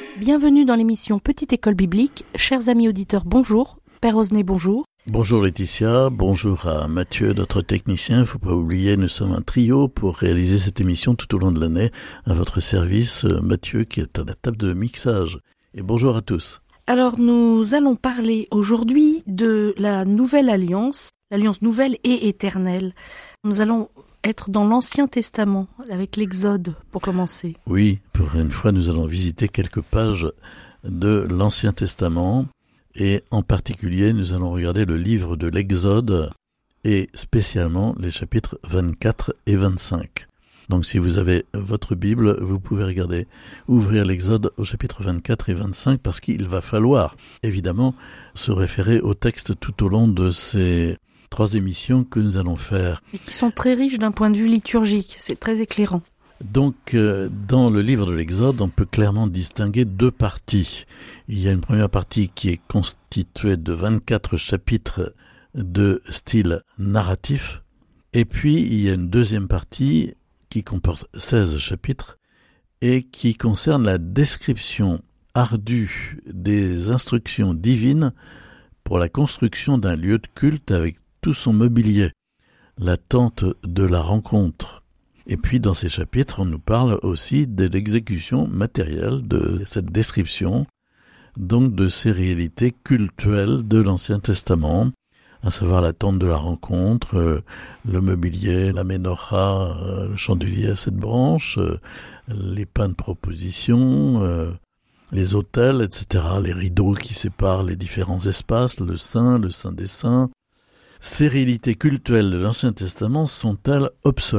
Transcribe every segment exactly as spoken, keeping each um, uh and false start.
Bienvenue dans l'émission Petite École Biblique. Chers amis auditeurs, bonjour. Père Osnay, bonjour. Bonjour Laetitia, bonjour à Mathieu, notre technicien. Il ne faut pas oublier, nous sommes un trio pour réaliser cette émission tout au long de l'année. À votre service, Mathieu qui est à la table de mixage. Et bonjour à tous. Alors nous allons parler aujourd'hui de la nouvelle alliance, l'alliance nouvelle et éternelle. Nous allons être dans l'Ancien Testament, avec l'Exode, pour commencer. Oui, pour une fois, nous allons visiter quelques pages de l'Ancien Testament. Et en particulier, nous allons regarder le livre de l'Exode et spécialement les chapitres vingt-quatre et vingt-cinq. Donc si vous avez votre Bible, vous pouvez regarder, ouvrir l'Exode au chapitre vingt-quatre et vingt-cinq parce qu'il va falloir évidemment se référer au texte tout au long de ces trois émissions que nous allons faire. Et qui sont très riches d'un point de vue liturgique, c'est très éclairant. Donc, euh, dans le livre de l'Exode, on peut clairement distinguer deux parties. Il y a une première partie qui est constituée de vingt-quatre chapitres de style narratif. Et puis, il y a une deuxième partie qui comporte seize chapitres et qui concerne la description ardue des instructions divines pour la construction d'un lieu de culte avec tout son mobilier, la tente de la rencontre. Et puis dans ces chapitres, on nous parle aussi de l'exécution matérielle de cette description, donc de ces réalités cultuelles de l'Ancien Testament, à savoir la tente de la rencontre, euh, le mobilier, la ménorah, euh, le chandelier à sept branches, euh, les pains de proposition, euh, les autels, et cetera, les rideaux qui séparent les différents espaces, le saint, le saint des saints. Ces réalités cultuelles de l'Ancien Testament sont-elles obsolètes ?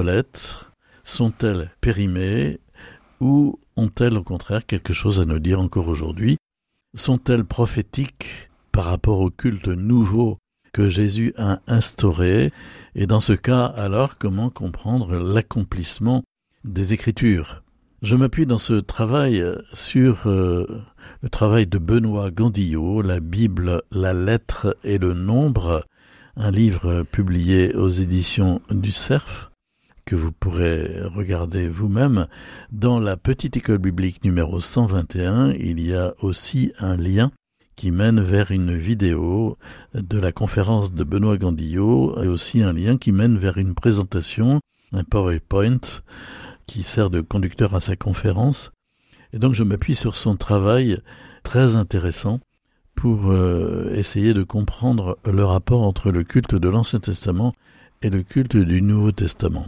Sont-elles périmées ou ont-elles au contraire quelque chose à nous dire encore aujourd'hui ? Sont-elles prophétiques par rapport au culte nouveau que Jésus a instauré ? Et dans ce cas, alors, comment comprendre l'accomplissement des Écritures ? Je m'appuie dans ce travail sur euh, le travail de Benoît Gandillot, la Bible, la lettre et le nombre, un livre publié aux éditions du Cerf, que vous pourrez regarder vous-même. Dans la Petite École Biblique numéro cent vingt et un, il y a aussi un lien qui mène vers une vidéo de la conférence de Benoît Gandillot et aussi un lien qui mène vers une présentation, un PowerPoint qui sert de conducteur à sa conférence. Et donc je m'appuie sur son travail très intéressant pour euh, essayer de comprendre le rapport entre le culte de l'Ancien Testament et le culte du Nouveau Testament.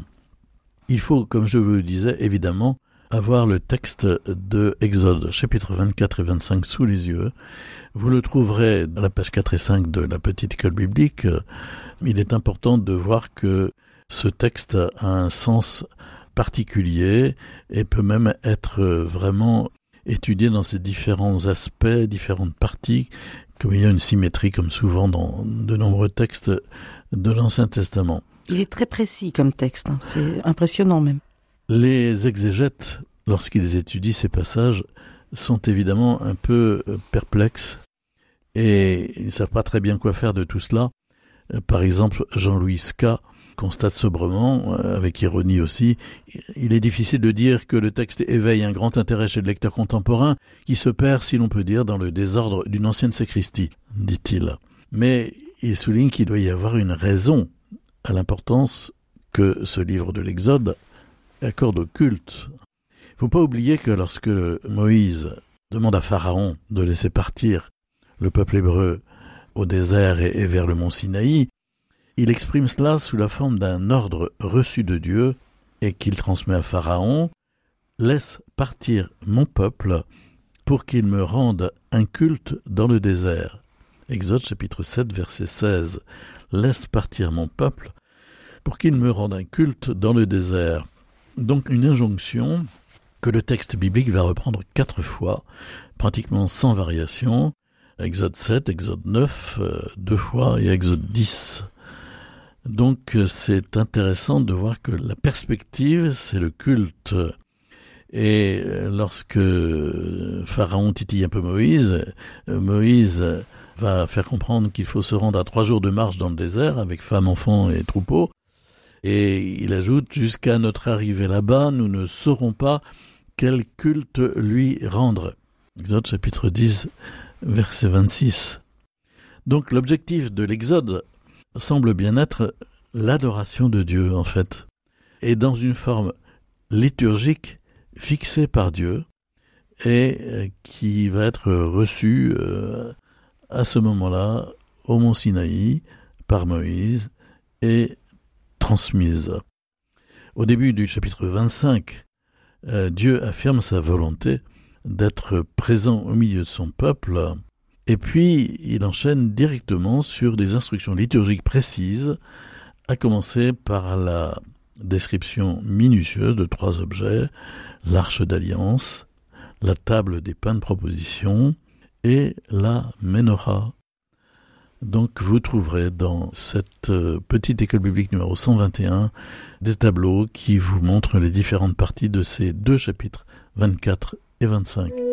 Il faut, comme je vous le disais, évidemment, avoir le texte de Exode, chapitres vingt-quatre et vingt-cinq sous les yeux. Vous le trouverez dans la page quatre et cinq de la Petite École Biblique. Il est important de voir que ce texte a un sens particulier et peut même être vraiment étudié dans ses différents aspects, différentes parties, comme il y a une symétrie, comme souvent dans de nombreux textes de l'Ancien Testament. Il est très précis comme texte, hein. C'est impressionnant même. Les exégètes, lorsqu'ils étudient ces passages, sont évidemment un peu perplexes et ils ne savent pas très bien quoi faire de tout cela. Par exemple, Jean-Louis Ska constate sobrement, avec ironie aussi, il est difficile de dire que le texte éveille un grand intérêt chez le lecteur contemporain qui se perd, si l'on peut dire, dans le désordre d'une ancienne sacristie, dit-il. Mais il souligne qu'il doit y avoir une raison à l'importance que ce livre de l'Exode accorde au culte. Il ne faut pas oublier que lorsque Moïse demande à Pharaon de laisser partir le peuple hébreu au désert et, et vers le mont Sinaï, il exprime cela sous la forme d'un ordre reçu de Dieu et qu'il transmet à Pharaon « Laisse partir mon peuple pour qu'il me rende un culte dans le désert. » Exode chapitre sept, verset seize. Laisse partir mon peuple pour qu'il me rende un culte dans le désert. Donc une injonction que le texte biblique va reprendre quatre fois, pratiquement sans variation. Exode sept, Exode neuf, euh, deux fois et Exode dix. Donc c'est intéressant de voir que la perspective, c'est le culte. Et lorsque Pharaon titille un peu Moïse, Moïse va faire comprendre qu'il faut se rendre à trois jours de marche dans le désert avec femmes, enfants et troupeaux. Et il ajoute, jusqu'à notre arrivée là-bas, nous ne saurons pas quel culte lui rendre. Exode chapitre dix, verset vingt-six. Donc l'objectif de l'Exode semble bien être l'adoration de Dieu, en fait, et dans une forme liturgique fixée par Dieu et qui va être reçue euh, à ce moment-là au mont Sinaï par Moïse et transmise. Au début du chapitre vingt-cinq, euh, Dieu affirme sa volonté d'être présent au milieu de son peuple, et puis il enchaîne directement sur des instructions liturgiques précises, à commencer par la description minutieuse de trois objets, l'arche d'alliance, la table des pains de proposition et la menorah. Donc vous trouverez dans cette petite école biblique numéro cent vingt et un des tableaux qui vous montrent les différentes parties de ces deux chapitres vingt-quatre et vingt-cinq.